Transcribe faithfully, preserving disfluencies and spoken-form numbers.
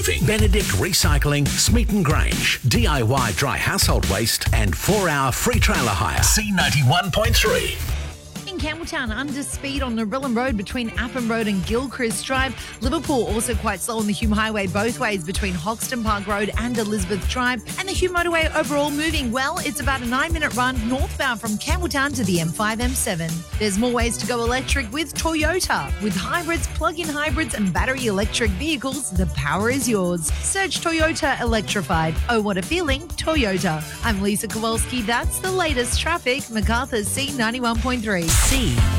Benedict Recycling, Smeaton Grange, D I Y dry household waste and four hour free trailer hire. C ninety-one point three. In Campbelltown, under speed on Narellan Road between Appin Road and Gilchrist Drive. Liverpool also quite slow on the Hume Highway both ways between Hoxton Park Road and Elizabeth Drive. And the Hume Motorway overall moving well. It's about a nine-minute run northbound from Campbelltown to the M five M seven. There's more ways to go electric with Toyota. With hybrids, plug-in hybrids and battery electric vehicles, the power is yours. Search Toyota Electrified. Oh, what a feeling, Toyota. I'm Lisa Kowalski. That's the latest traffic. MacArthur's C ninety-one point three. C